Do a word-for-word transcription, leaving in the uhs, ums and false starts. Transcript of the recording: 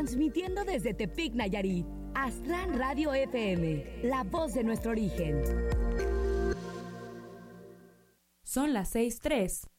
Transmitiendo desde Tepic, Nayarit. Aztlán Radio F M, la voz de nuestro origen. Son las seis tres.